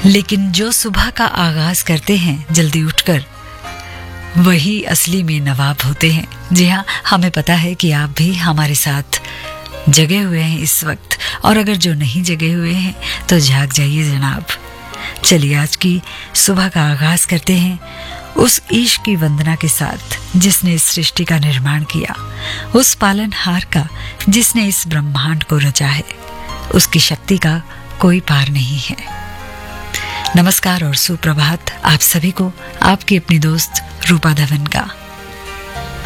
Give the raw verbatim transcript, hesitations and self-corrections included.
लेकिन जो सुबह का आगाज करते हैं जल्दी उठकर, वही असली में नवाब होते हैं। जी हाँ, हमें पता है कि आप भी हमारे साथ जगे हुए हैं इस वक्त, और अगर जो नहीं जगे हुए हैं तो जाग जाइए जनाब। चलिए आज की सुबह का आगाज करते हैं उस ईश की वंदना के साथ जिसने इस सृष्टि का निर्माण किया, उस पालनहार का जिसने इस ब्रह्मांड को रचा है। उसकी शक्ति का कोई पार नहीं है। नमस्कार और सुप्रभात आप सभी को, आपकी अपनी दोस्त रूपा धवन का।